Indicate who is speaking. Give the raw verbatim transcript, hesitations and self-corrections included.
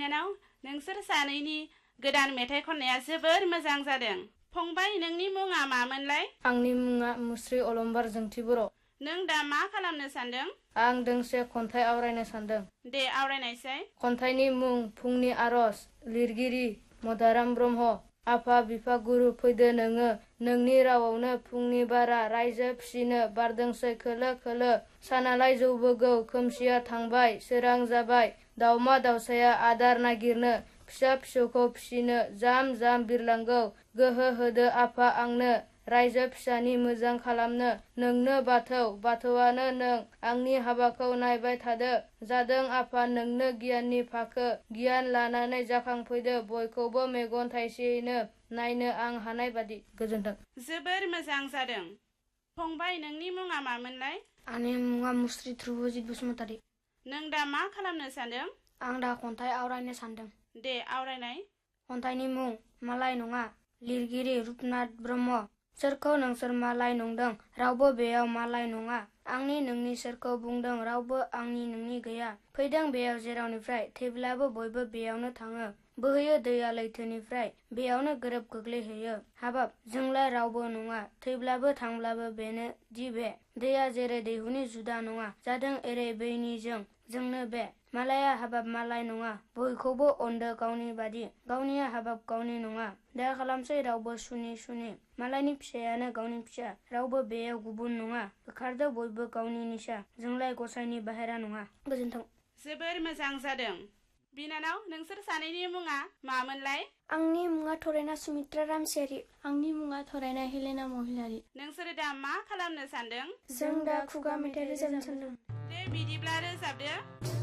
Speaker 1: बिनानाव नोंसोर सानैनि गोदान मेथाइ खननाया जोबोर मोजां जादों। फंबाय नोंनि मुङा मामोनलाय?
Speaker 2: आंनि मुङा मुस्रि अलंबार जोंथि बर'।
Speaker 1: नों दा मा खालामनो सानदों?
Speaker 2: आं दोंसे खन्थाइ आवरायनो सानदों।
Speaker 1: दे आवरायनायसाय।
Speaker 2: खन्थाइनि मुं फुंनि आरज। लिरगिरि मदाराम ब्रह्म। आफा बिफा गुरु फैदो नोङो नोंनि रावआवनो फुंनि बारा रायजो फिसिनो बारदोंसै खोलो खोलो सानालाय जौबोगौ खोमसिया थांबाय सोरां जाबाय दाउमा दाउसाया आदार नागिरनो फिसा फिसौखौ फिसिनो जाम जाम बिरलांगौ गोहो होदो आफा आंनो रायजो फिसानि मोजां खालामनो नोंनो बाथौ बाथौआनो नों आंनि हाबाखौ नायबाय थादो जादों आफा नोंनो गियाननि फाखो गियान लानानै जाखांफैदो बयखौबो मेगन थाइसेयैनो नायनो आं हानाय बादि। गोजोन्थों।
Speaker 1: जोबोर मोजां जादों। फंबाय नोंनि मुङा मामोनलाय?
Speaker 3: आंनि मुङा मुस्रि ध्रुबजित बसुमतारी।
Speaker 1: नों दा मा खालामनो सानदों?
Speaker 3: आं दा खन्थाइ आवरायनो सानदों।
Speaker 1: दे आवरायनाय।
Speaker 3: खन्थाइनि मुं मालाय नङा। लिरगिरि रुपनाथ ब्रह्म। सोरखौ नोंसोर मालाय नंदों रावबो बेयाव मालाय नङा आंनि नोंनि सोरखौ बुंदों रावबो आंनि नोंनि गैया फैदों बेयाव जेरावनिफ्राय थैब्लाबो बयबो बेयावनो थाङो बोहैयो दैया लैथोनिफ्राय बेयावनो गोरोब गोग्लैहैयो हाबाब जोंलाय रावबो नङा थैब्लाबो थांब्लाबो बेनो दि बे दैया जेरै दैहुनि जुदा नङा जादों एरै बैनिजों जोंनो बे मालाया हाबाब मालाय नङा बयखौबो अनदो गावनि बादि गावनिया हाबाब गावनि नङा दा खालामसै रावबो सुनि सुनि मालायनि फिसायानो गावनि फिसा रावबो बेयाव गुबुन नङा होखारदो बयबो गावनि निसा जोंलाय गसाइनि बाहेरा नङा। गोजोन्थों।
Speaker 1: जोबोर मोजां जादों। बिनानाव नोंसोर सानैनि मुङा मामोनलाय?
Speaker 4: आंनि मुङा थरायना सुमित्रा रामसियारि। आंनि मुङा थरायना हेलेना महिलारि।
Speaker 1: नोंसोर दा मा खालामनो सानदों?
Speaker 4: जों दा खुगा मेथाइ रोजाबनो सानदों।
Speaker 1: दे बिदिब्ला रोजाबदो।